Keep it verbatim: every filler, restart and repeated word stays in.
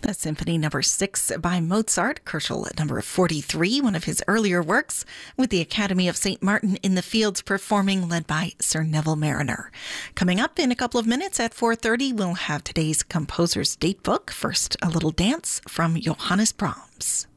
Symphony Number Six by Mozart, Koelschel number forty-three, one of his earlier works, with the Academy of Saint Martin in the Fields performing, led by Sir Neville Marriner. Coming up in a couple of minutes at four thirty, we'll have today's composer's datebook. First, a little dance from Johannes Brahms.